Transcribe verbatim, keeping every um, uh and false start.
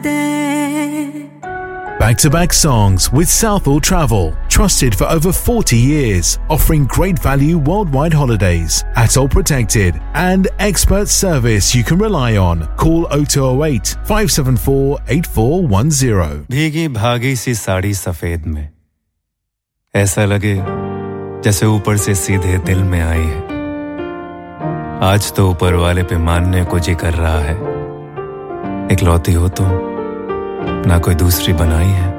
Back-to-back songs with Southall Travel, trusted for over forty years, offering great value worldwide holidays, ATOL protected, and expert service you can rely on. Call oh two oh eight, five seven four, eight four one zero. भीगी भागी सी साड़ी सफेद में ऐसा लगे जैसे ऊपर से सीधे दिल में आई है। आज तो ऊपर वाले पे मानने को जी कर रहा है, इकलौती हो तुम, ना कोई दूसरी बनाई है।